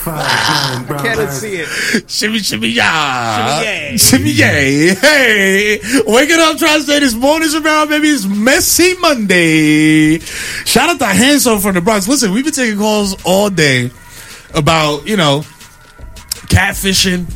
Can't see it. Shimmy, shimmy, yeah. Shimmy, yay. Hey, waking up, Tri-State this morning, Romero, baby. It's Messy Monday. Shout out to Hansel from the Bronx. Listen, we've been taking calls all day about, catfishing,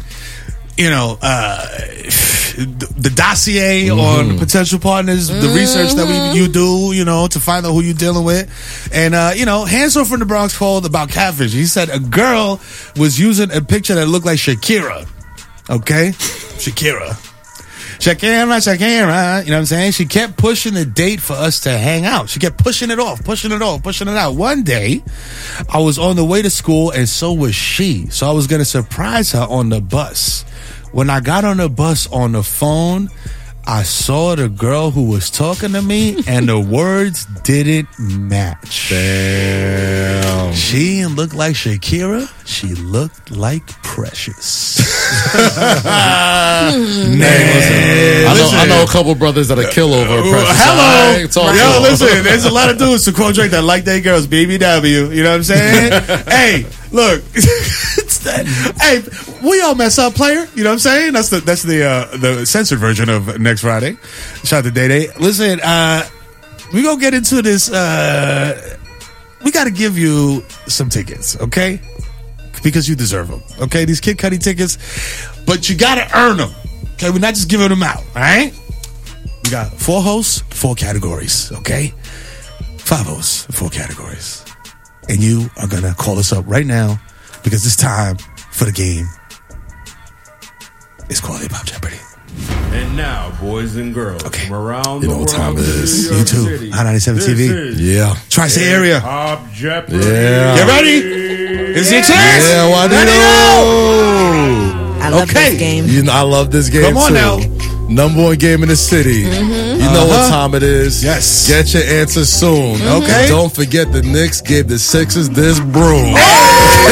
the dossier on potential partners, the research that you do, to find out who you're dealing with. And, Hansel from the Bronx called about catfish. He said a girl was using a picture that looked like Shakira. Okay? Shakira. You know what I'm saying? She kept pushing the date for us to hang out. She kept pushing it out. One day, I was on the way to school, and so was she. So I was going to surprise her on the bus. When I got on the bus on the phone, I saw the girl who was talking to me, and the words didn't match. Damn. She didn't look like Shakira. She looked like Precious. I know a couple brothers that'll kill over Precious. Hello. Yo, listen, there's a lot of dudes to quote Drake that like their girls, BBW. You know what I'm saying? Hey, look. Hey, we all mess up, player. You know what I'm saying? That's the censored version of Next Friday. Shout out to Day Day. Listen, we gonna get into this. We got to give you some tickets, okay? Because you deserve them, okay? These Kid Cudi tickets, but you got to earn them, okay? We're not just giving them out, all right? We got 4 hosts, 4 categories, okay? 5 hosts, 4 categories. And you are going to call us up right now because it's time for the game. It's called Hip Hop Jeopardy. And now, boys and girls, from around the world, what time it is. YouTube, Hot 97 TV. Yeah. Tri-State area. Hip Hop Jeopardy. Yeah. You ready? Is it chance? Yeah, why do you I love this game. I love this game. Come on too. now. Number 1 game in the city. You know what time it is. Yes. Get your answer soon. Okay. And don't forget the Knicks gave the Sixers this broom.